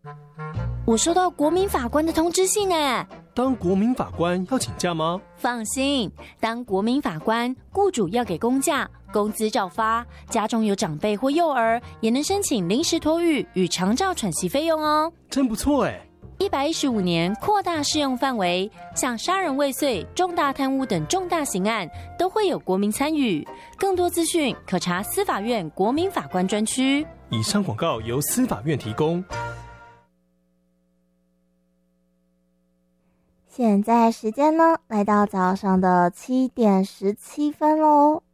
我收到国民法官的通知信耶。 当国民法官要请假吗？ 放心，当国民法官，雇主要给公假，工资照发，家中有长辈或幼儿，也能申请临时托育与长照喘息费用哦。 真不错哎 ！115年扩大适用范围，像杀人未遂、重大贪污等重大刑案都会有国民参与。更多资讯可查司法院国民法官专区。 以上广告由司法院提供。 现在时间呢，来到早上的7点17分喽。